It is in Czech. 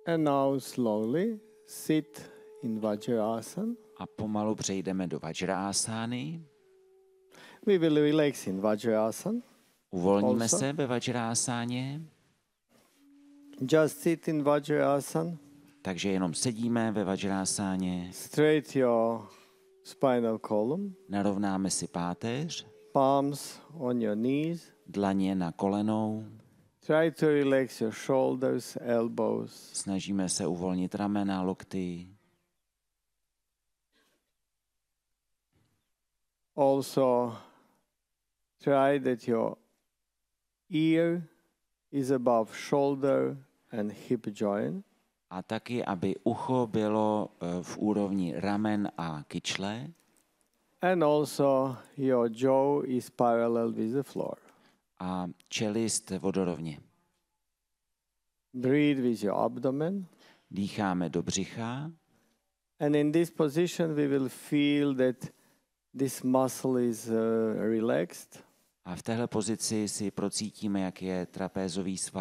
And now slowly sit in Vajrasana. A pomalu přejdeme do Vajrasány. We will relax in Vajrasana. Uvolníme Also. se ve Vajrásáně, Just sit in Vajrasana. takže jenom sedíme ve Vajrásáně, Straight your spinal column. narovnáme si páteř, Palms on your knees. dlaně na kolenou, Try to relax your shoulders, elbows. snažíme se uvolnit ramena, lokty. Also, try that your ear is above shoulder and hip joint. A taky, aby ucho bylo v úrovni ramen a kyčle And also, your jaw is parallel with the floor. a čelist vodorovně. Breathe with your abdomen. Dýcháme do břicha And in this position, we will feel that this muscle is relaxed. a v téhle pozici si procítíme, jak je trapézový sval